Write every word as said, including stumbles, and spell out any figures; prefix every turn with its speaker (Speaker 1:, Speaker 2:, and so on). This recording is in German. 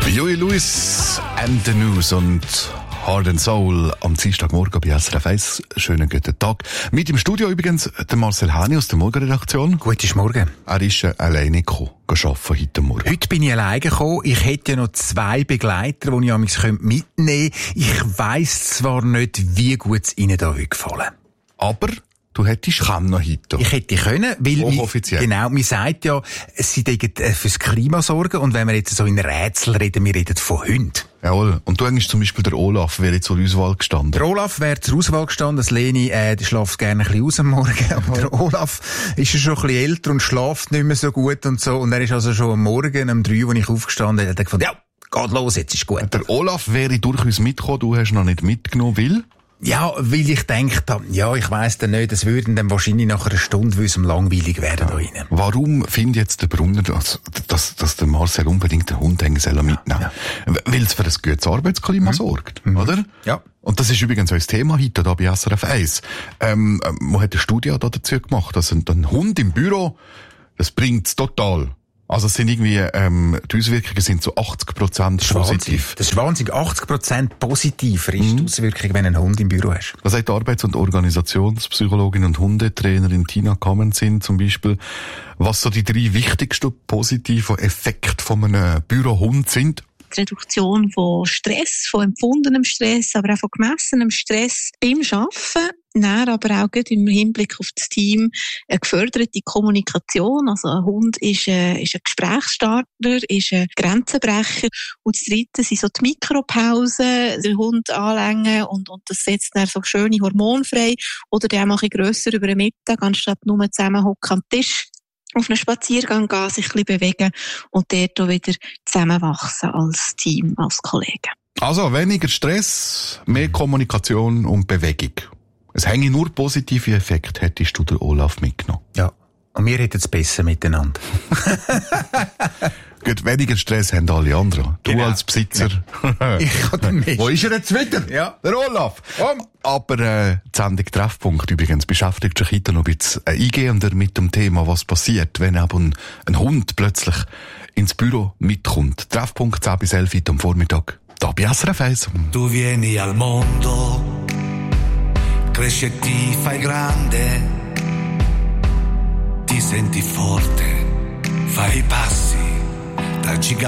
Speaker 1: Huey Lewis and the News und Heart and Soul am Dienstagmorgen bei S R F eins. Schönen guten Tag. Mit im Studio übrigens der Marcel Häni aus der Morgenredaktion.
Speaker 2: Guten Morgen.
Speaker 1: Er ist äh, alleine gekommen, arbeiten heute Morgen.
Speaker 2: Heute bin ich alleine gekommen. Ich hätte ja noch zwei Begleiter, die ich an mich mitnehmen könnte. Ich weiss zwar nicht, wie gut es ihnen da heute gefallen.
Speaker 1: Aber du hättest können heute.
Speaker 2: Ich hätte können, weil
Speaker 1: hochoffiziell.
Speaker 2: Genau, man sagt ja, sie denken fürs Klima sorgen, und wenn wir jetzt so in Rätsel reden, wir reden von Hunden.
Speaker 1: Jawohl. Und du hättest zum Beispiel der Olaf wäre zur Auswahl gestanden.
Speaker 2: Der Olaf wäre zur Auswahl gestanden. Das Leni, äh, die schläft gerne ein bisschen aus am Morgen. Aber der Olaf ist ja schon ein bisschen älter und schläft nicht mehr so gut und so. Und er ist also schon am Morgen, um drei, als ich aufgestanden bin, hat er gefunden, ja, geht los, jetzt ist gut.
Speaker 1: Der Olaf wäre durchaus mitgekommen, du hast noch nicht mitgenommen, weil?
Speaker 2: Ja, weil ich gedacht habe, ja, ich weiss dann nicht, es würden dann wahrscheinlich nach einer Stunde, weil es ihm langweilig werden da rein.
Speaker 1: Warum findet jetzt der Brunner, dass, dass, dass der Marcel unbedingt den Hund mitnehmen soll? Ja. Weil es für ein gutes Arbeitsklima mhm. sorgt, mhm. oder?
Speaker 2: Ja.
Speaker 1: Und das ist übrigens unser Thema heute hier bei S R F eins. Ähm, man hat eine Studie da dazu gemacht, dass ein, ein Hund im Büro, das bringt's total. Also es sind irgendwie, ähm, die Auswirkungen sind so achtzig Prozent positiv.
Speaker 2: Das ist wahnsinnig. achtzig Prozent positiver ist mhm. die Auswirkung, wenn du einen Hund im Büro hast.
Speaker 1: Das sagt die Arbeits- und Organisationspsychologin und Hundetrainerin Tina Kamenzin zum Beispiel, was so die drei wichtigsten positiven Effekte von einem Bürohund sind.
Speaker 3: Die Reduktion von Stress, von empfundenem Stress, aber auch von gemessenem Stress beim Arbeiten. Dann aber auch im Hinblick auf das Team eine geförderte Kommunikation. Also ein Hund ist ein, ist ein Gesprächsstarter, ist ein Grenzenbrecher. Und das Dritte sind so die Mikropausen, den Hund anlängen und, und das setzt dann so schöne Hormone frei. Oder der auch ein bisschen grösser über den Mittag, anstatt nur zusammen hocken am Tisch. Auf einen Spaziergang gehen, sich ein bisschen bewegen und dort auch wieder zusammenwachsen als Team, als Kollegen.
Speaker 1: Also weniger Stress, mehr Kommunikation und Bewegung. Es hänge nur positive Effekte, hättest du den Olaf mitgenommen.
Speaker 2: Ja, und wir hätten es besser miteinander.
Speaker 1: Gut, weniger Stress haben alle anderen. Du genau. als Besitzer.
Speaker 2: Ja. Ich kann nicht.
Speaker 1: Wo ist er jetzt wieder?
Speaker 2: Ja.
Speaker 1: Der Olaf. Komm. Aber äh, die Sendung Treffpunkt übrigens beschäftigt sich heute noch ein bisschen eingehender mit dem Thema, was passiert, wenn eben ein Hund plötzlich ins Büro mitkommt. Treffpunkt zehn bis elf heute am Vormittag. Da bei S R F eins.
Speaker 4: Tu vieni al mondo, cresci e ti fai grande, ti senti forte, fai i passi da gigante.